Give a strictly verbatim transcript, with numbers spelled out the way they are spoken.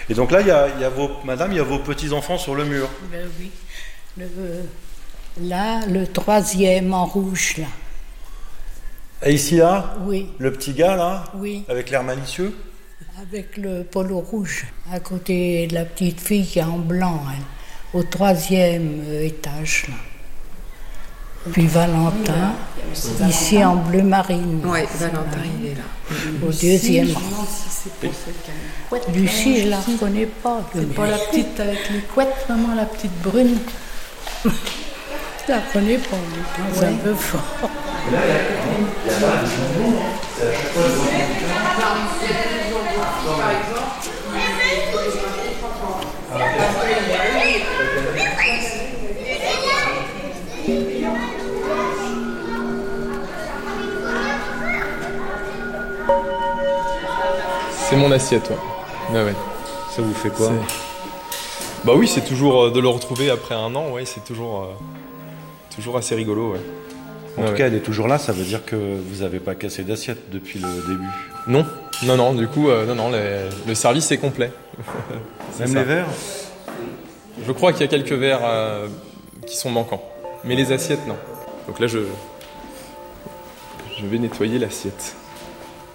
Et donc là, il y a, il y a vos, madame, il y a vos petits-enfants sur le mur. Ben oui. Le, là, le troisième en rouge, là. Et ici, là, Oui. le petit gars, là, Oui. avec l'air malicieux. Avec le polo rouge, à côté de la petite fille qui est en blanc, elle, au troisième étage, là. Puis Valentin, ici en bleu marine. Oui, Valentin, il est là. Au deuxième rang. Si c'est pour celle qui a... Lucie, je la reconnais pas. C'est pas la petite avec les couettes, maman, la petite brune. Je la reconnais pas, mais c'est un peu fort. C'est mon assiette, ouais. Ah ouais. Ça vous fait quoi? Bah oui, c'est toujours euh, de le retrouver après un an, ouais, c'est toujours, euh, toujours assez rigolo, ouais. En Ouais, tout ouais. cas, elle est toujours là, ça veut dire que vous n'avez pas cassé d'assiette depuis le début. Non, non, non, du coup, euh, non, non, les- le service est complet. C'est Même ça. les verres? Je crois qu'il y a quelques verres euh, qui sont manquants, mais les assiettes, non. Donc là, je, je vais nettoyer l'assiette.